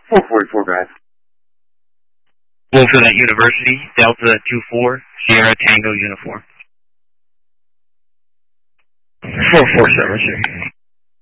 444, guys. Well, for that University, Delta 24, Sierra Tango Uniform. 4476.